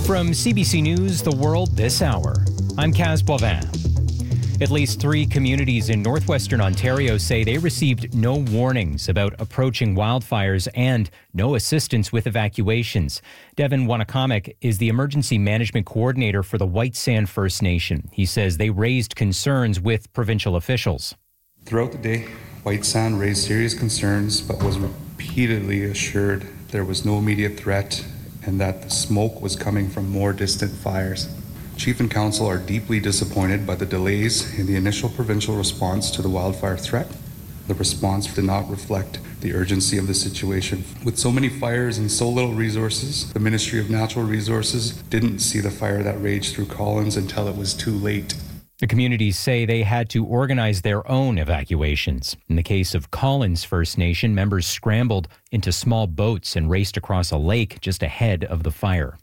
From CBC News, The World This Hour, I'm Kaz Boivin. At least 3 communities in northwestern Ontario say they received no warnings about approaching wildfires and no assistance with evacuations. Devin Wanakamek is the emergency management coordinator for the White Sand First Nation. He says they raised concerns with provincial officials. Throughout the day, White Sand raised serious concerns but was repeatedly assured there was no immediate threat and that the smoke was coming from more distant fires. Chief and Council are deeply disappointed by the delays in the initial provincial response to the wildfire threat. The response did not reflect the urgency of the situation. With so many fires and so little resources, the Ministry of Natural Resources didn't see the fire that raged through Collins until it was too late. The communities say they had to organize their own evacuations. In the case of Collins First Nation, members scrambled into small boats and raced across a lake just ahead of the fire.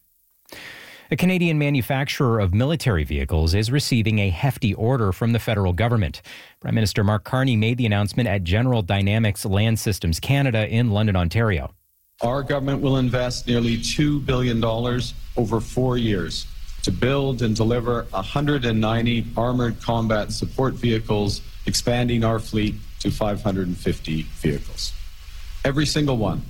A Canadian manufacturer of military vehicles is receiving a hefty order from the federal government. Prime Minister Mark Carney made the announcement at General Dynamics Land Systems Canada in London, Ontario. Our government will invest nearly $2 billion over 4 years to build and deliver 190 armored combat support vehicles, expanding our fleet to 550 vehicles. Every single one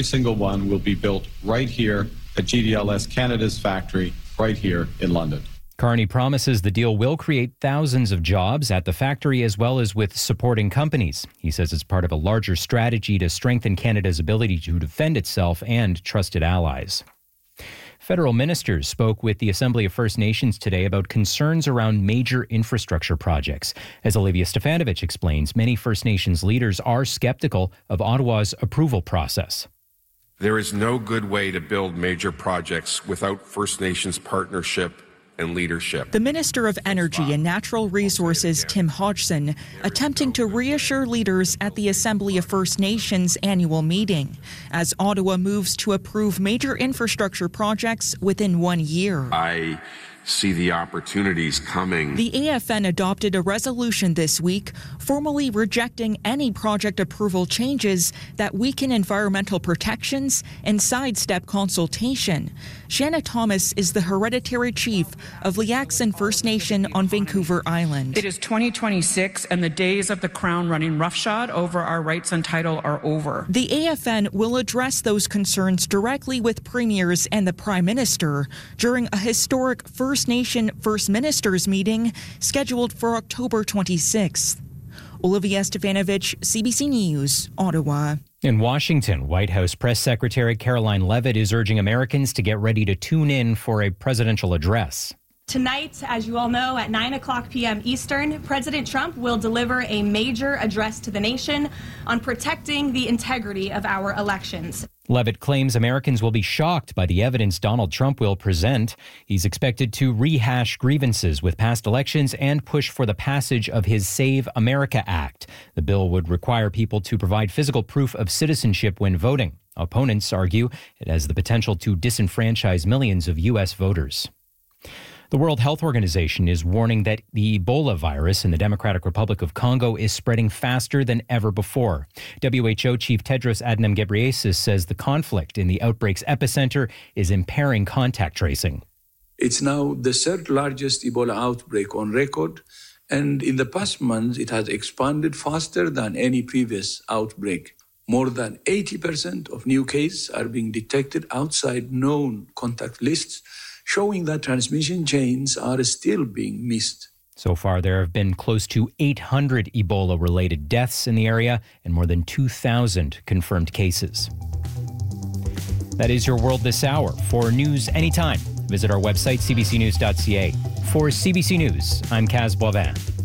will be built right here at GDLS Canada's factory right here in London. Carney promises the deal will create thousands of jobs at the factory as well as with supporting companies. He says it's part of a larger strategy to strengthen Canada's ability to defend itself and trusted allies. Federal ministers spoke with the Assembly of First Nations today about concerns around major infrastructure projects. As Olivia Stefanovic explains, many First Nations leaders are skeptical of Ottawa's approval process. There is no good way to build major projects without First Nations partnership and leadership. The Minister of Energy and Natural Resources, Tim Hodgson, attempting to reassure leaders at the Assembly of First Nations annual meeting as Ottawa moves to approve major infrastructure projects within 1 year. I see the opportunities coming. The AFN adopted a resolution this week formally rejecting any project approval changes that weaken environmental protections and sidestep consultation. Shanna Thomas is the hereditary chief of Liaxin First Nation on Vancouver Island. It is 2026 and the days of the Crown running roughshod over our rights and title are over. The AFN will address those concerns directly with premiers and the Prime Minister during a historic First Nation First Ministers meeting scheduled for October 26th. Olivia Stefanovic, CBC News, Ottawa. In Washington, White House Press Secretary Caroline Leavitt is urging Americans to get ready to tune in for a presidential address. Tonight, as you all know, at 9:00 p.m. Eastern, President Trump will deliver a major address to the nation on protecting the integrity of our elections. Leavitt claims Americans will be shocked by the evidence Donald Trump will present. He's expected to rehash grievances with past elections and push for the passage of his Save America Act. The bill would require people to provide physical proof of citizenship when voting. Opponents argue it has the potential to disenfranchise millions of U.S. voters. The World Health Organization is warning that the Ebola virus in the Democratic Republic of Congo is spreading faster than ever before. WHO Chief Tedros Adhanom Ghebreyesus says the conflict in the outbreak's epicenter is impairing contact tracing. It's now the third largest Ebola outbreak on record, and in the past months it has expanded faster than any previous outbreak. More than 80% of new cases are being detected outside known contact lists, showing that transmission chains are still being missed. So far, there have been close to 800 Ebola-related deaths in the area and more than 2,000 confirmed cases. That is your World This Hour. For news anytime, visit our website, cbcnews.ca. For CBC News, I'm Kaz Boivin.